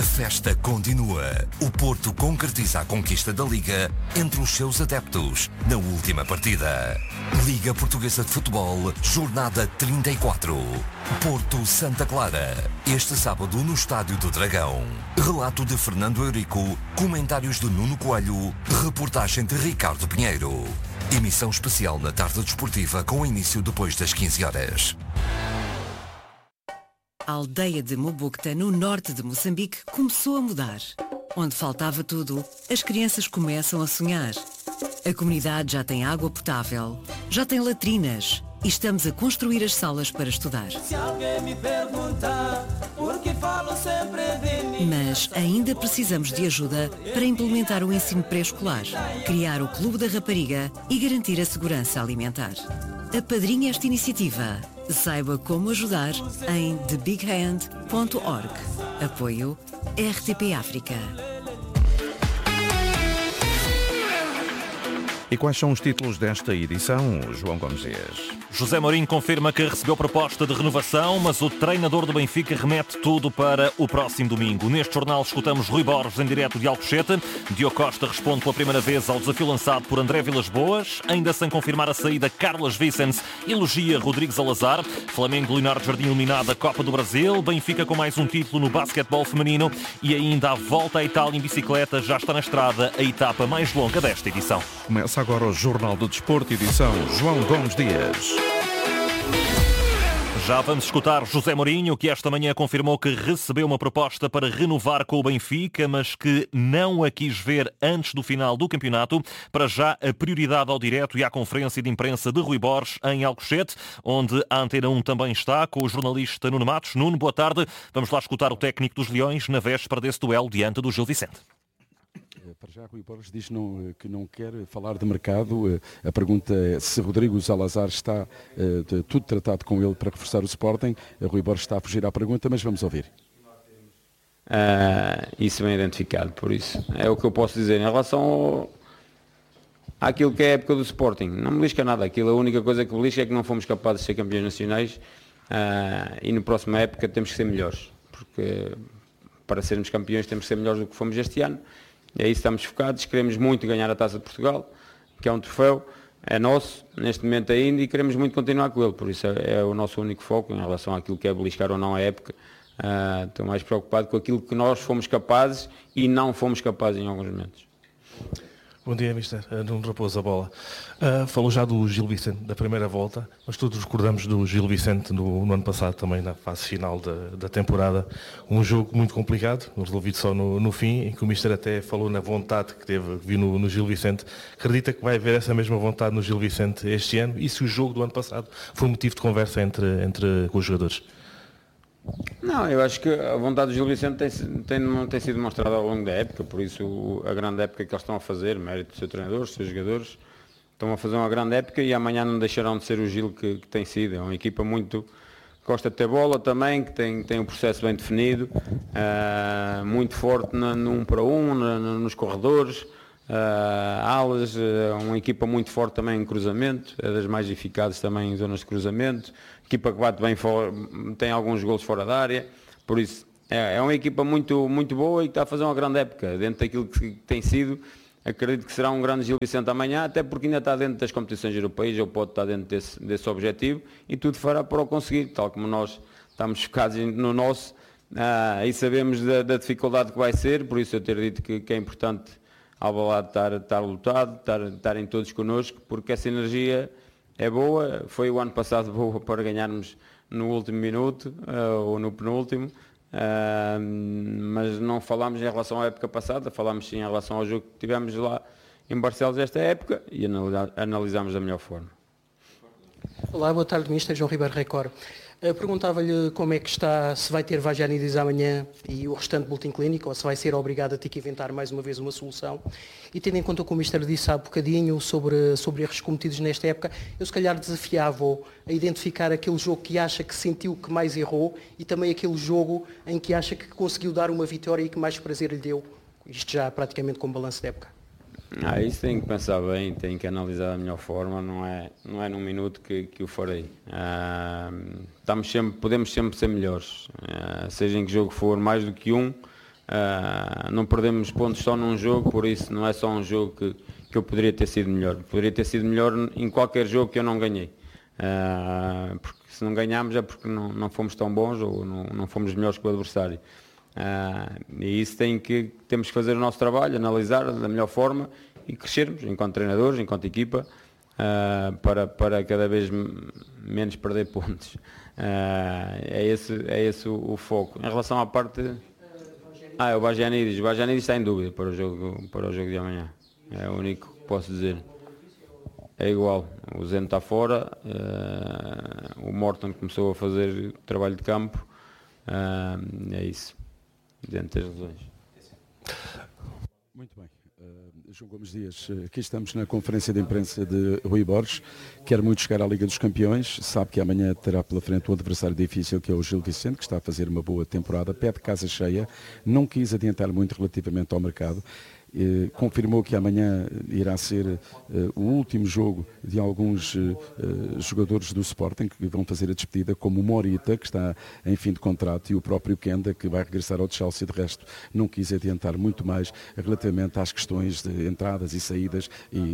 festa continua. O Porto concretiza a conquista da Liga entre os seus adeptos na última partida. Liga Portuguesa de Futebol, jornada 34. Porto Santa Clara. Este sábado no Estádio do Dragão. Relato de Fernando Eurico, comentários de Nuno Coelho, reportagem de Ricardo Pinheiro. Emissão especial na tarde desportiva com início depois das 15 horas. A aldeia de Mubucta, no norte de Moçambique, começou a mudar. Onde faltava tudo, as crianças começam a sonhar. A comunidade já tem água potável, já tem latrinas e estamos a construir as salas para estudar. Se alguém me perguntar por que falo sempre de mim. Mas ainda precisamos de ajuda para implementar o ensino pré-escolar, criar o Clube da Rapariga e garantir a segurança alimentar. Apadrinhe esta iniciativa. Saiba como ajudar em thebighand.org. Apoio RTP África. E quais são os títulos desta edição, João Gomes Dias? José Mourinho confirma que recebeu proposta de renovação, mas o treinador do Benfica remete tudo para o próximo domingo. Neste jornal escutamos Rui Borges em direto de Alcochete. Diogo Costa responde pela primeira vez ao desafio lançado por André Vilas-Boas. Ainda sem confirmar a saída, Carlos Vicens elogia Rodrigues Salazar. Flamengo Leonardo Jardim eliminado da Copa do Brasil. Benfica com mais um título no basquetebol feminino. E ainda a volta à Itália em bicicleta. Já está na estrada a etapa mais longa desta edição. Começa agora o Jornal do Desporto, edição João Gomes Dias. Já vamos escutar José Mourinho, que esta manhã confirmou que recebeu uma proposta para renovar com o Benfica, mas que não a quis ver antes do final do campeonato. Para já, a prioridade ao direto e à conferência de imprensa de Rui Borges em Alcochete, onde a Antena 1 também está, com o jornalista Nuno Matos. Nuno, boa tarde. Vamos lá escutar o técnico dos Leões na véspera desse duelo diante do Gil Vicente. Para já, Rui Borges diz que não quer falar de mercado. A pergunta é se Rodrigo Salazar está tudo tratado com ele para reforçar o Sporting. Rui Borges está a fugir à pergunta, mas vamos ouvir. Isso bem identificado, por isso é o que eu posso dizer. Em relação àquilo que é a época do Sporting, não me belisca nada. Aquilo, a única coisa que me belisca é que não fomos capazes de ser campeões nacionais e na próxima época temos que ser melhores. Porque para sermos campeões temos que ser melhores do que fomos este ano. E aí estamos focados, queremos muito ganhar a Taça de Portugal, que é um troféu, é nosso, neste momento ainda, e queremos muito continuar com ele, por isso é o nosso único foco em relação àquilo que é beliscar ou não a época. Estou mais preocupado com aquilo que nós fomos capazes e não fomos capazes em alguns momentos. Bom dia, Mister. Nuno Raposo, a bola. Falou já do Gil Vicente, da primeira volta, mas todos recordamos do Gil Vicente no ano passado, também na fase final da temporada. Um jogo muito complicado, resolvido só no fim, em que o Mister até falou na vontade que teve vir no Gil Vicente. Acredita que vai haver essa mesma vontade no Gil Vicente este ano? E se o jogo do ano passado foi motivo de conversa entre os jogadores? Não, eu acho que a vontade do Gil Vicente tem sido demonstrada ao longo da época, por isso a grande época que eles estão a fazer, mérito do seu treinador, dos seus jogadores, estão a fazer uma grande época e amanhã não deixarão de ser o Gil que tem sido. É uma equipa muito que gosta de ter bola também, que tem um processo bem definido, muito forte no 1 para 1, nos corredores, alas, uma equipa muito forte também em cruzamento, é das mais eficazes também em zonas de cruzamento. Equipa que bate bem fora, tem alguns golos fora da área, por isso é uma equipa muito, muito boa e que está a fazer uma grande época, dentro daquilo que tem sido. Acredito que será um grande Gil Vicente amanhã, até porque ainda está dentro das competições europeias, ou pode estar dentro desse objetivo, e tudo fará para o conseguir, tal como nós estamos focados no nosso, e sabemos da dificuldade que vai ser, por isso eu ter dito que é importante Alvalade estar lutado, estarem todos connosco, porque essa energia é boa, foi o ano passado boa para ganharmos no último minuto, ou no penúltimo, mas não falámos em relação à época passada, falámos sim em relação ao jogo que tivemos lá em Barcelos esta época e analisámos da melhor forma. Olá, boa tarde, Mister João Ribeiro Record. Perguntava-lhe como é que está, se vai ter vaginitis amanhã e o restante boletim clínico, ou se vai ser obrigado a ter que inventar mais uma vez uma solução. E tendo em conta o que o Mister disse há bocadinho sobre erros cometidos nesta época, eu se calhar desafiava-o a identificar aquele jogo que acha que sentiu que mais errou e também aquele jogo em que acha que conseguiu dar uma vitória e que mais prazer lhe deu, isto já praticamente com balanço de época. Isso tem que pensar bem, tem que analisar da melhor forma, não é num minuto que o farei. Podemos sempre ser melhores, seja em que jogo for mais do que um, Não perdemos pontos só num jogo, por isso não é só um jogo que eu poderia ter sido melhor. Poderia ter sido melhor em qualquer jogo que eu não ganhei. Porque se não ganhámos é porque não fomos tão bons ou não fomos melhores que o adversário. E isso temos que fazer o nosso trabalho, analisar da melhor forma e crescermos enquanto treinadores, enquanto equipa, para cada vez menos perder pontos. É esse o foco. Em relação à parte... o Bagianidis. O Bagianidis está em dúvida para o jogo de amanhã. É o único que posso dizer. É igual. O Zeno está fora. O Morton começou a fazer trabalho de campo. É isso. Dentro das lesões. Muito bem. João Gomes Dias, aqui estamos na conferência de imprensa de Rui Borges, quer muito chegar à Liga dos Campeões, sabe que amanhã terá pela frente um adversário difícil que é o Gil Vicente, que está a fazer uma boa temporada, pede casa cheia, não quis adiantar muito relativamente ao mercado. Confirmou que amanhã irá ser o último jogo de alguns jogadores do Sporting que vão fazer a despedida, como o Morita, que está em fim de contrato, e o próprio Kenda, que vai regressar ao Chelsea. De resto, não quis adiantar muito mais relativamente às questões de entradas e saídas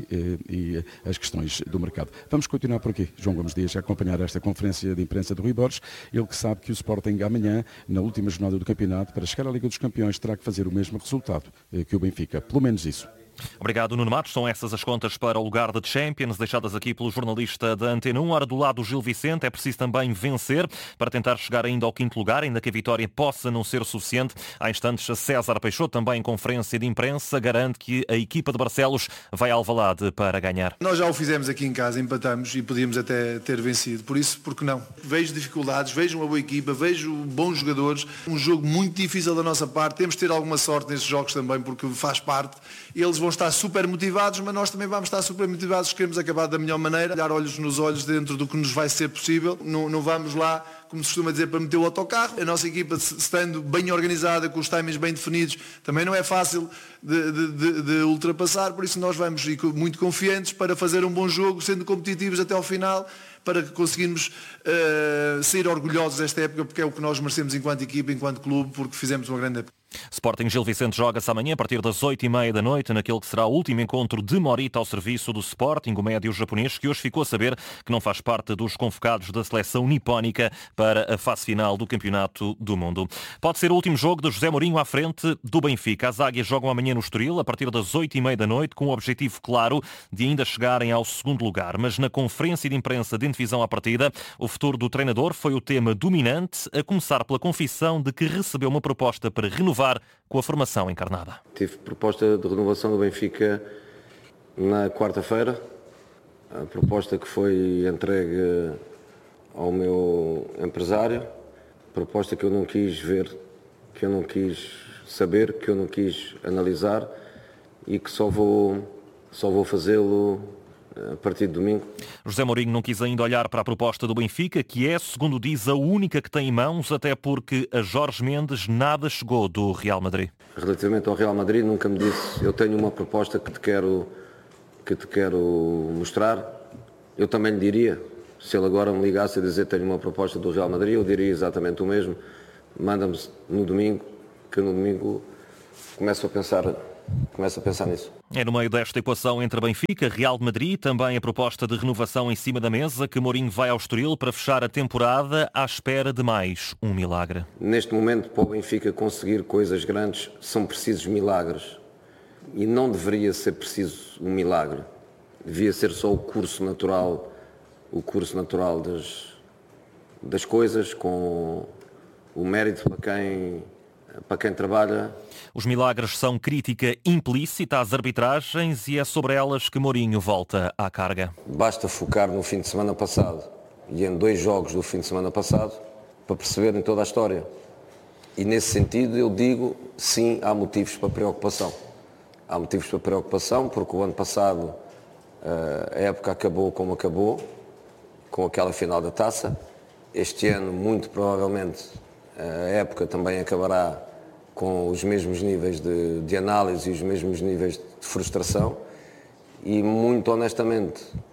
e as questões do mercado. Vamos continuar por aqui. João Gomes Dias a acompanhar esta conferência de imprensa de Rui Borges. Ele que sabe que o Sporting amanhã, na última jornada do campeonato, para chegar à Liga dos Campeões, terá que fazer o mesmo resultado que o Benfica. Pelo menos isso. Obrigado, Nuno Matos. São essas as contas para o lugar de Champions, deixadas aqui pelo jornalista da Antena 1. Ora, do lado do Gil Vicente, é preciso também vencer para tentar chegar ainda ao quinto lugar, ainda que a vitória possa não ser suficiente. Há instantes, César Peixoto, também em conferência de imprensa, garante que a equipa de Barcelos vai a Alvalade para ganhar. Nós já o fizemos aqui em casa, empatamos e podíamos até ter vencido. Por isso, porque não? Vejo dificuldades, vejo uma boa equipa, vejo bons jogadores. Um jogo muito difícil da nossa parte. Temos de ter alguma sorte nestes jogos também, porque faz parte. Eles vão estar super motivados, mas nós também vamos estar super motivados, queremos acabar da melhor maneira, olhar olhos nos olhos dentro do que nos vai ser possível. Não vamos lá, como se costuma dizer, para meter o autocarro. A nossa equipa, estando bem organizada, com os timings bem definidos, também não é fácil de ultrapassar, por isso nós vamos ir muito confiantes para fazer um bom jogo, sendo competitivos até ao final, para que conseguirmos sair orgulhosos desta época, porque é o que nós merecemos enquanto equipa, enquanto clube, porque fizemos uma grande época. Sporting Gil Vicente joga-se amanhã a partir das 8h30 da noite, naquele que será o último encontro de Morita ao serviço do Sporting, o médio japonês, que hoje ficou a saber que não faz parte dos convocados da seleção nipónica para a fase final do Campeonato do Mundo. Pode ser o último jogo de José Mourinho à frente do Benfica. As águias jogam amanhã no Estoril, a partir das 8h30 da noite, com o objetivo claro de ainda chegarem ao segundo lugar. Mas na conferência de imprensa de antevisão à partida, o futuro do treinador foi o tema dominante, a começar pela confissão de que recebeu uma proposta para renovar com a formação encarnada. Tive proposta de renovação do Benfica na quarta-feira, a proposta que foi entregue ao meu empresário, proposta que eu não quis ver, que eu não quis saber, que eu não quis analisar e que só vou fazê-lo a partir de domingo. José Mourinho não quis ainda olhar para a proposta do Benfica, que é, segundo diz, a única que tem em mãos, até porque a Jorge Mendes nada chegou do Real Madrid. Relativamente ao Real Madrid, nunca me disse, eu tenho uma proposta que te quero mostrar. Eu também lhe diria, se ele agora me ligasse a dizer tenho uma proposta do Real Madrid, eu diria exatamente o mesmo. Manda-me no domingo, que no domingo começo a pensar nisso. É no meio desta equação entre Benfica, Real de Madrid, também a proposta de renovação em cima da mesa, que Mourinho vai ao Estoril para fechar a temporada à espera de mais um milagre. Neste momento, para o Benfica conseguir coisas grandes, são precisos milagres. E não deveria ser preciso um milagre. Devia ser só o curso natural das coisas, com o mérito para quem trabalha. Os milagres são crítica implícita às arbitragens e é sobre elas que Mourinho volta à carga. Basta focar no fim de semana passado e em 2 jogos do fim de semana passado para perceberem toda a história. E nesse sentido eu digo, sim, há motivos para preocupação. Há motivos para preocupação porque o ano passado a época acabou como acabou, com aquela final da taça. Este ano, muito provavelmente, a época também acabará com os mesmos níveis de análise e os mesmos níveis de frustração e, muito honestamente,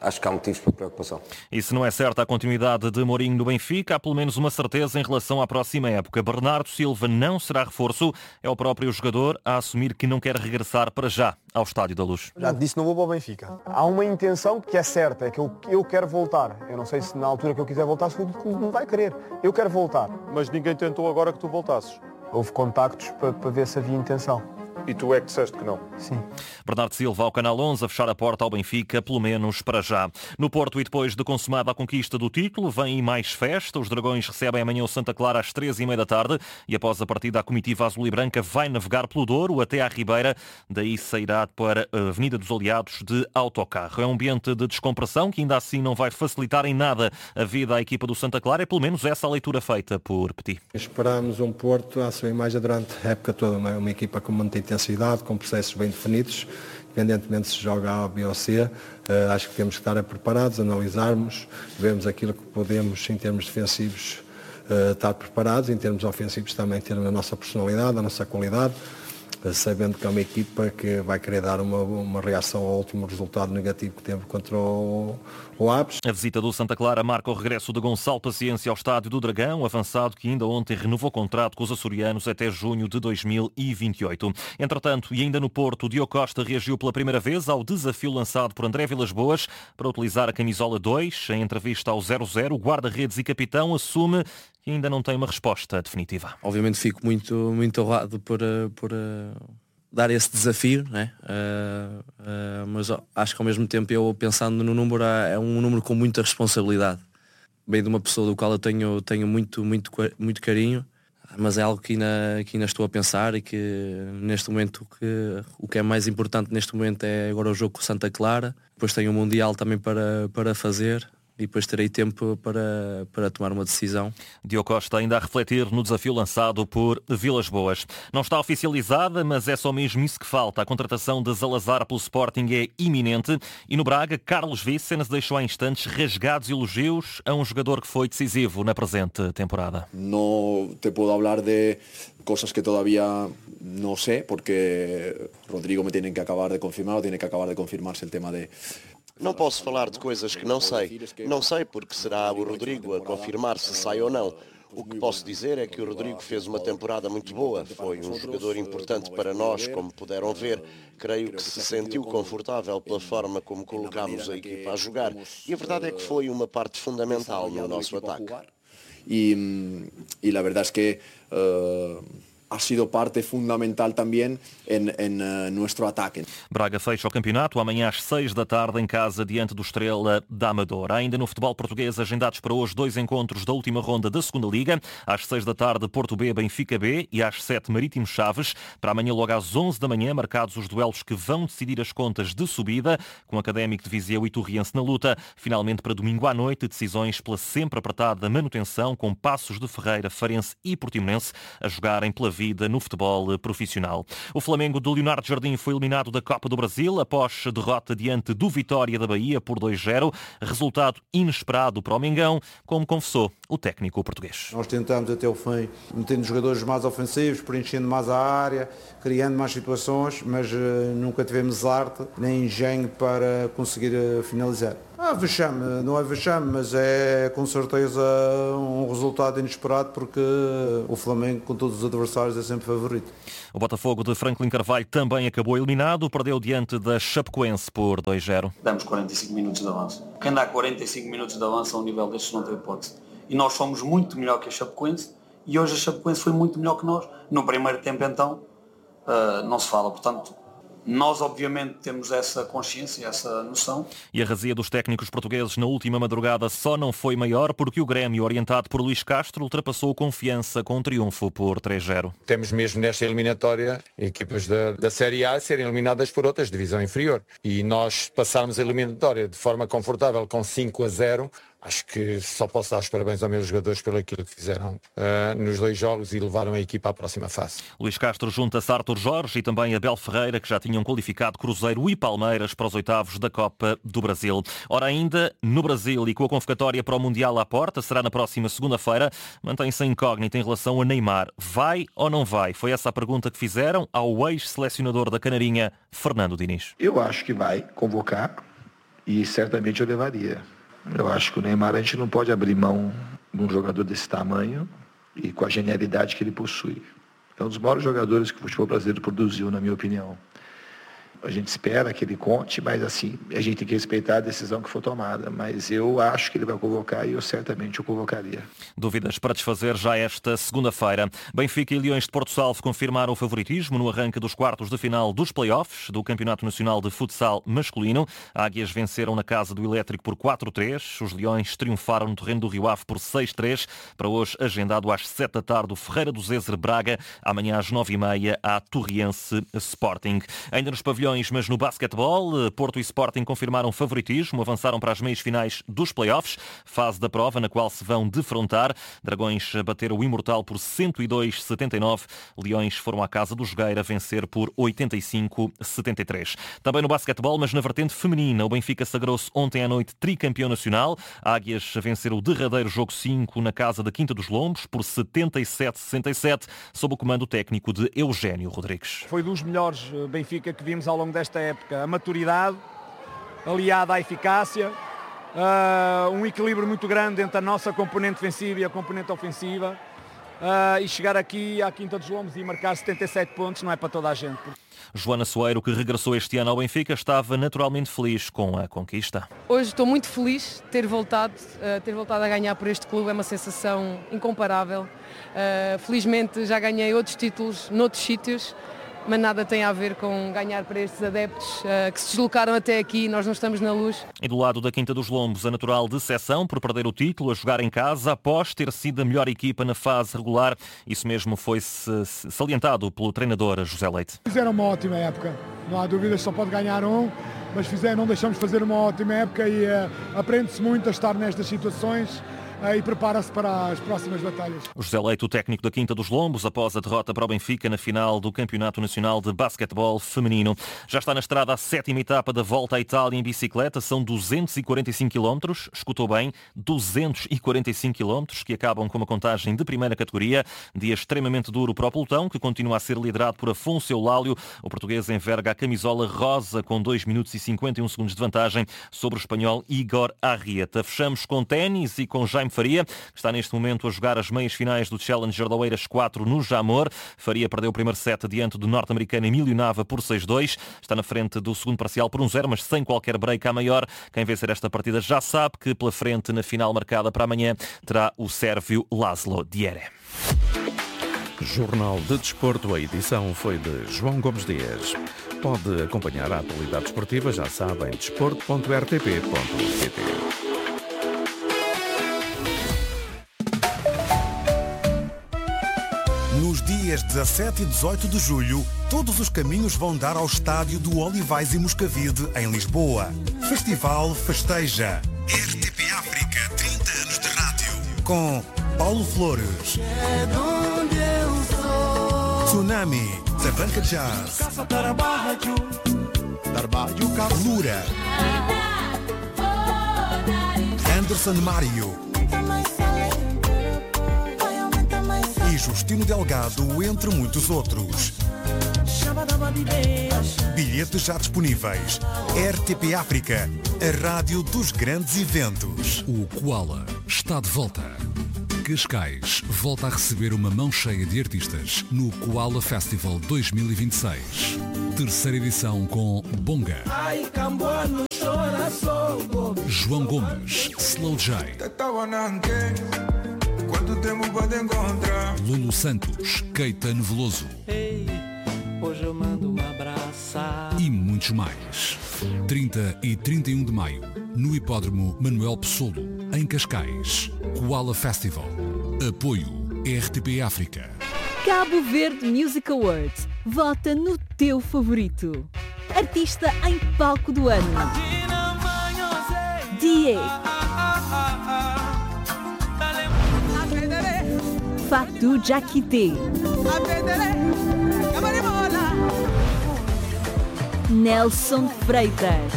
acho que há motivos para preocupação. E se não é certa a continuidade de Mourinho no Benfica, há pelo menos uma certeza em relação à próxima época. Bernardo Silva não será reforço. É o próprio jogador a assumir que não quer regressar para já ao Estádio da Luz. Já te disse, não vou para o Benfica. Há uma intenção que é certa, é que eu quero voltar. Eu não sei se na altura que eu quiser voltar, se o clube não vai querer. Eu quero voltar. Mas ninguém tentou agora que tu voltasses? Houve contactos para ver se havia intenção. E tu é que disseste que não? Sim. Bernardo Silva ao Canal 11 a fechar a porta ao Benfica, pelo menos para já. No Porto, e depois de consumada a conquista do título, vem mais festa. Os Dragões recebem amanhã o Santa Clara às 13h30 da tarde e após a partida a comitiva azul e branca vai navegar pelo Douro até à Ribeira. Daí sairá para a Avenida dos Aliados de autocarro. É um ambiente de descompressão que ainda assim não vai facilitar em nada a vida à equipa do Santa Clara. É pelo menos essa a leitura feita por Petit. Esperámos um Porto à sua imagem durante a época toda, não é? Uma equipa com muita intensidade, com processos bem definidos, independentemente se joga A, B ou C. Acho que temos que estar preparados, analisarmos, vermos aquilo que podemos em termos defensivos estar preparados, em termos ofensivos também ter a nossa personalidade, a nossa qualidade, sabendo que é uma equipa que vai querer dar uma reação ao último resultado negativo que teve contra o Aves. A visita do Santa Clara marca o regresso de Gonçalo Paciência ao Estádio do Dragão, avançado que ainda ontem renovou contrato com os açorianos até junho de 2028. Entretanto, e ainda no Porto, Diogo Costa reagiu pela primeira vez ao desafio lançado por André Vilas-Boas para utilizar a camisola 2. Em entrevista ao 00, o guarda-redes e capitão assume que ainda não tem uma resposta definitiva. Obviamente fico muito honrado por dar esse desafio, né? Mas acho que ao mesmo tempo eu pensando no número, é um número com muita responsabilidade. Bem de uma pessoa do qual eu tenho muito carinho, mas é algo que ainda estou a pensar e que neste momento o que é mais importante neste momento é agora o jogo com Santa Clara, depois tenho o Mundial também para fazer. E depois terei tempo para tomar uma decisão. Diogo Costa ainda a refletir no desafio lançado por Vilas-Boas. Não está oficializada, mas é só mesmo isso que falta. A contratação de Zalazar pelo Sporting é iminente. E no Braga, Carlos Vicens deixou há instantes rasgados elogios a um jogador que foi decisivo na presente temporada. Não te posso falar de coisas que todavía no sé, porque Rodrigo me tiene que acabar de confirmar, ou tiene que acabar de confirmarse el tema de... Não posso falar de coisas que não sei. Não sei porque será o Rodrigo a confirmar se sai ou não. O que posso dizer é que o Rodrigo fez uma temporada muito boa. Foi um jogador importante para nós, como puderam ver. Creio que se sentiu confortável pela forma como colocámos a equipa a jogar. E a verdade é que foi uma parte fundamental no nosso ataque. E a verdade é que... ha sido parte fundamental também em nosso ataque. Braga fecha o campeonato amanhã às 6 da tarde em casa diante do Estrela da Amadora. Ainda no futebol português agendados para hoje 2 encontros da última ronda da segunda Liga. Às 6 da tarde Porto B, Benfica B e às 7 Marítimo Chaves. Para amanhã logo às 11 da manhã marcados os duelos que vão decidir as contas de subida, com o Académico de Viseu e Torriense na luta. Finalmente para domingo à noite decisões pela sempre apertada manutenção, com Passos de Ferreira, Farense e Portimonense a jogarem pela vida no futebol profissional. O Flamengo do Leonardo Jardim foi eliminado da Copa do Brasil após derrota diante do Vitória da Bahia por 2-0, resultado inesperado para o Mengão, como confessou o técnico português. Nós tentamos até o fim, metendo jogadores mais ofensivos, preenchendo mais a área, criando mais situações, mas nunca tivemos arte nem engenho para conseguir finalizar. Vexame, não é vexame, mas é com certeza um resultado inesperado, porque o Flamengo, com todos os adversários, é sempre favorito. O Botafogo de Franklin Carvalho também acabou eliminado, perdeu diante da Chapecoense por 2-0. Damos 45 minutos de avanço. Quem dá 45 minutos de avanço a um nível destes não tem hipótese. E nós somos muito melhor que a Chapecoense, e hoje a Chapecoense foi muito melhor que nós. No primeiro tempo, então, não se fala, portanto... Nós, obviamente, temos essa consciência, essa noção. E a razia dos técnicos portugueses na última madrugada só não foi maior porque o Grêmio, orientado por Luís Castro, ultrapassou o Confiança com um triunfo por 3-0. Temos mesmo nesta eliminatória equipas da Série A serem eliminadas por outras, divisão inferior. E nós passarmos a eliminatória de forma confortável com 5-0, acho que só posso dar os parabéns aos meus jogadores pelo aquilo que fizeram nos 2 jogos e levaram a equipa à próxima fase. Luís Castro junta-se a Arthur Jorge e também Abel Ferreira, que já tinham qualificado Cruzeiro e Palmeiras para os oitavos da Copa do Brasil. Ora, ainda no Brasil e com a convocatória para o Mundial à porta, será na próxima segunda-feira, mantém-se a incógnita em relação a Neymar. Vai ou não vai? Foi essa a pergunta que fizeram ao ex-selecionador da Canarinha, Fernando Diniz. Eu acho que vai convocar. e certamente eu levaria. Eu acho que o Neymar, a gente não pode abrir mão de um jogador desse tamanho e com a genialidade que ele possui. É um dos maiores jogadores que o futebol brasileiro produziu, na minha opinião. A gente espera que ele conte, mas assim, a gente tem que respeitar a decisão que for tomada. Mas eu acho que ele vai convocar e eu certamente o convocaria. Dúvidas para desfazer já esta segunda-feira. Benfica e Leões de Porto Salvo confirmaram o favoritismo no arranque dos quartos de final dos play-offs do Campeonato Nacional de Futsal Masculino. Águias venceram na casa do Elétrico por 4-3. Os Leões triunfaram no terreno do Rio Ave por 6-3. Para hoje, agendado às 7 da tarde, o Ferreira do Zezer Braga. Amanhã às 9h30, a Torriense Sporting. Ainda nos pavilhões, mas no basquetebol, Porto e Sporting confirmaram favoritismo, avançaram para as meias finais dos play-offs, fase da prova na qual se vão defrontar. Dragões bateram o Imortal por 102-79. Leões foram à casa do Jogueira vencer por 85-73. Também no basquetebol, mas na vertente feminina, o Benfica sagrou-se ontem à noite tricampeão nacional. Águias venceram o derradeiro jogo 5 na casa da Quinta dos Lombos por 77-67, sob o comando técnico de Eugénio Rodrigues. Foi dos melhores Benfica que vimos ao longo desta época. A maturidade aliada à eficácia, um equilíbrio muito grande entre a nossa componente defensiva e a componente ofensiva, e chegar aqui à Quinta dos Lombos e marcar 77 pontos não é para toda a gente. Joana Soeiro, que regressou este ano ao Benfica, estava naturalmente feliz com a conquista. Hoje estou muito feliz de ter voltado a ganhar por este clube, é uma sensação incomparável. Felizmente já ganhei outros títulos noutros sítios, mas nada tem a ver com ganhar para estes adeptos que se deslocaram até aqui. Nós não estamos na luz. E do lado da Quinta dos Lombos, a natural decepção por perder o título a jogar em casa após ter sido a melhor equipa na fase regular. Isso mesmo foi salientado pelo treinador José Leite. Fizeram uma ótima época, não há dúvidas, só pode ganhar um, mas não deixamos de fazer uma ótima época e aprende-se muito a estar nestas situações e prepara-se para as próximas batalhas. O José Leite, o técnico da Quinta dos Lombos, após a derrota para o Benfica na final do Campeonato Nacional de Basquetebol Feminino. Já está na estrada a 7ª etapa da Volta à Itália em bicicleta. São 245 km, escutou bem, 245 km, que acabam com uma contagem de primeira categoria. Dia extremamente duro para o pelotão, que continua a ser liderado por Afonso Eulálio. O português enverga a camisola rosa com 2 minutos e 51 segundos de vantagem sobre o espanhol Igor Arrieta. Fechamos com ténis e com Jaime Faria, que está neste momento a jogar as meias finais do Challenger da Oeiras 4 no Jamor. Faria perdeu o primeiro set diante do norte-americano Emílio Nava por 6-2. Está na frente do segundo parcial por 1-0, mas sem qualquer break à maior. Quem vencer esta partida já sabe que pela frente, na final marcada para amanhã, terá o sérvio Laszlo Djere. Jornal de Desporto, a edição foi de João Gomes Dias. Pode acompanhar a atualidade desportiva, já sabe, em desporto.rtp.pt. Nos dias 17 e 18 de julho, todos os caminhos vão dar ao estádio do Olivais e Moscavide, em Lisboa. Festival Festeja. RTP África, 30 anos de rádio. Com Paulo Flores, Tsunami, Tabanca Jazz, Lura, Anderson Mário e Justino Delgado, entre muitos outros. Bilhetes já disponíveis. RTP África, a rádio dos grandes eventos. O Koala está de volta. Cascais volta a receber uma mão cheia de artistas no Koala Festival 2026. Terceira edição com Bonga, João Gomes, Slow J, Lulu Santos, Caetano Veloso hoje eu mando abraçar e muitos mais. 30 e 31 de maio, no Hipódromo Manuel Pessolo, em Cascais. Koala Festival. Apoio RTP África. Cabo Verde Music Awards. Vota no teu favorito. Artista em palco do ano. Die. Fatou Jakite. Nelson Freitas.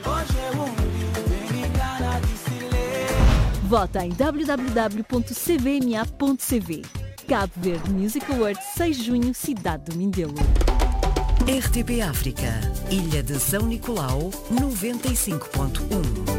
Vota em www.cvma.cv. Cabo Verde Music Awards, 6 de junho, Cidade do Mindelo. RTP África. Ilha de São Nicolau 95.1.